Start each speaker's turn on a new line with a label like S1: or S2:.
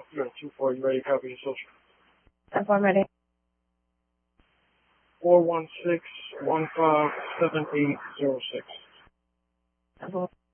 S1: You got 2-4. You ready? Copy your social.
S2: I'm ready.
S1: 416-157806.